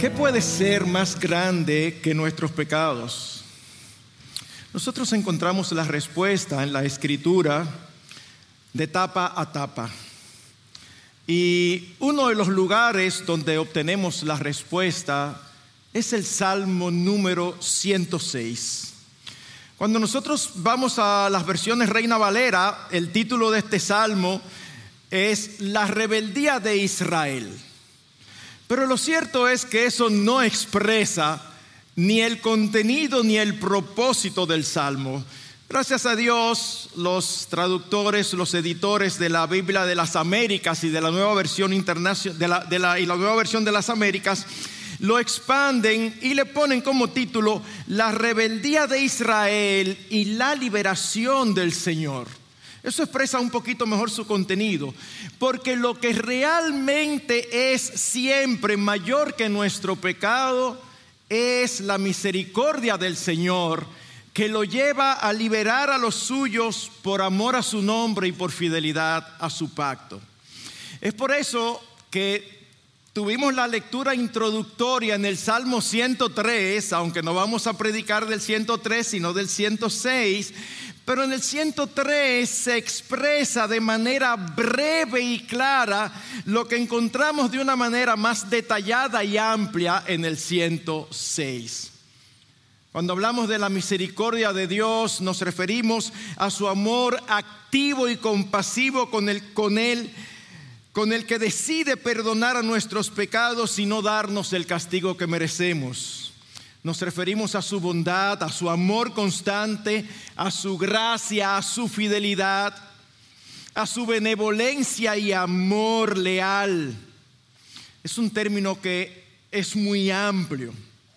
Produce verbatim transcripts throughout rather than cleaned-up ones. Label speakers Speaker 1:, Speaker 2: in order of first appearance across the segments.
Speaker 1: ¿Qué puede ser más grande que nuestros pecados? Nosotros encontramos la respuesta en la Escritura de tapa a tapa. Y uno de los lugares donde obtenemos la respuesta es el Salmo número ciento seis. Cuando nosotros vamos a las versiones Reina Valera, el título de este salmo es La rebeldía de Israel. Pero lo cierto es que eso no expresa ni el contenido ni el propósito del salmo. Gracias a Dios, los traductores, los editores de la Biblia de las Américas y de la nueva versión internacional de la, de la, y la nueva versión de las Américas lo expanden y le ponen como título La rebeldía de Israel y la liberación del Señor. Eso expresa un poquito mejor su contenido, porque lo que realmente es siempre mayor que nuestro pecado es la misericordia del Señor, que lo lleva a liberar a los suyos por amor a su nombre y por fidelidad a su pacto. Es por eso que tuvimos la lectura introductoria en el Salmo ciento tres, aunque no vamos a predicar del ciento tres, sino del ciento seis. Pero en el ciento tres se expresa de manera breve y clara lo que encontramos de una manera más detallada y amplia en el ciento seis. Cuando hablamos de la misericordia de Dios, nos referimos a su amor activo y compasivo con el, con él, con el que decide perdonar a nuestros pecados y no darnos el castigo que merecemos. Nos referimos a su bondad, a su amor constante, a su gracia, a su fidelidad, a su benevolencia y amor leal. Es un término que es muy amplio.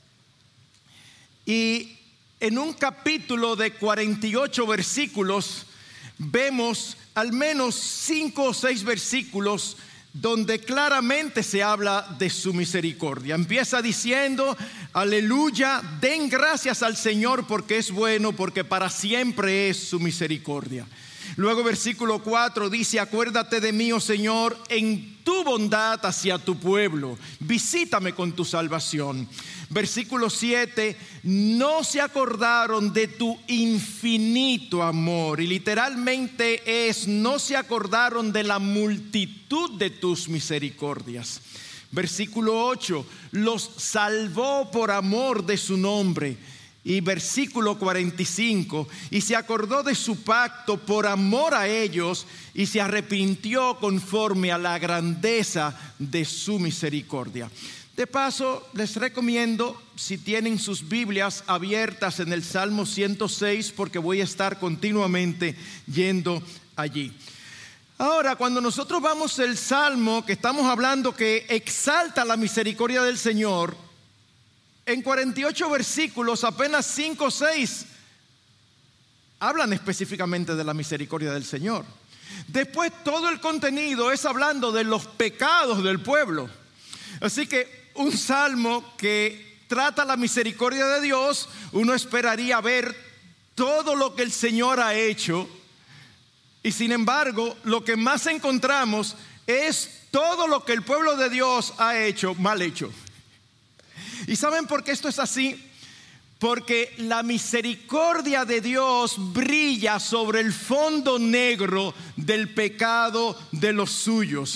Speaker 1: Y en un capítulo de cuarenta y ocho versículos vemos al menos cinco o seis versículos donde claramente se habla de su misericordia. Empieza diciendo: aleluya, den gracias al Señor porque es bueno, porque para siempre es su misericordia. Luego versículo cuatro dice: acuérdate de mí, oh Señor, en tu bondad hacia tu pueblo, visítame con tu salvación. Versículo siete: no se acordaron de tu infinito amor. Y literalmente es: no se acordaron de la multitud de tus misericordias. Versículo ocho: los salvó por amor de su nombre. Y versículo cuarenta y cinco: y se acordó de su pacto por amor a ellos y se arrepintió conforme a la grandeza de su misericordia. De paso, les recomiendo, si tienen sus Biblias abiertas en el Salmo ciento seis, porque voy a estar continuamente yendo allí. Ahora, cuando nosotros vamos al Salmo que estamos hablando que exalta la misericordia del Señor, en cuarenta y ocho versículos, apenas cinco o seis hablan específicamente de la misericordia del Señor. Después todo el contenido es hablando de los pecados del pueblo. Así que un salmo que trata la misericordia de Dios, uno esperaría ver todo lo que el Señor ha hecho. Y sin embargo, lo que más encontramos es todo lo que el pueblo de Dios ha hecho mal hecho. ¿Y saben por qué esto es así? Porque la misericordia de Dios brilla sobre el fondo negro del pecado de los suyos.